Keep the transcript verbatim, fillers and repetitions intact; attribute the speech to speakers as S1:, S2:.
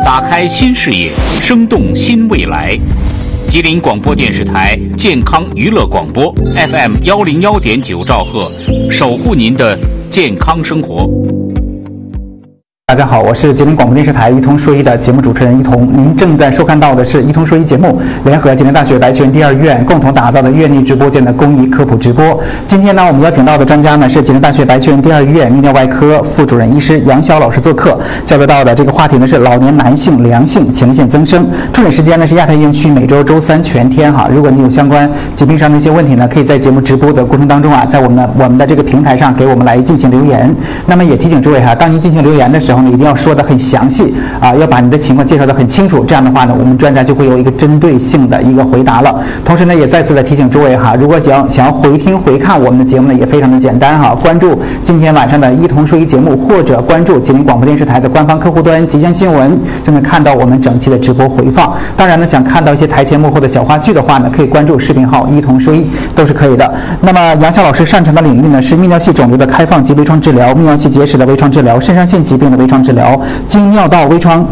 S1: 打开新视野，生动新未来。吉林广播电视台健康娱乐广播 F M 幺零幺点九兆赫，守护您的健康生活。
S2: 大家好，我是吉林广播电视台一通说医的节目主持人一通。您正在收看到的是一通说医节目联合吉林大学白泉第二医院共同打造的院内直播间的公益科普直播。今天呢，我们邀请到的专家呢是吉林大学白泉第二医院泌尿外科副主任医师杨晓老师做客，交流到的这个话题呢是老年男性良性前列腺增生。重点时间呢是亚太医院区每周周三全天哈。如果你有相关疾病上的一些问题呢，可以在节目直播的过程当中啊，在我们的我们的这个平台上给我们来进行留言。那么也提醒诸位哈，当您进行留言的时候呢，一定要说的很详细啊，要把你的情况介绍的很清楚，这样的话呢，我们专家就会有一个针对性的一个回答了。同时呢，也再次的提醒诸位哈，如果想想要回听回看我们的节目呢，也非常的简单哈，关注今天晚上的一同说医节目，或者关注吉林广播电视台的官方客户端吉祥新闻，就能看到我们整期的直播回放。当然呢，想看到一些台前幕后的小花絮的话呢，可以关注视频号一同说医，都是可以的。那么杨晓老师擅长的领域呢是泌尿系肿瘤的开放及微创治疗、泌尿系结石的微创治疗、肾上腺疾病的微创治疗、经尿道微创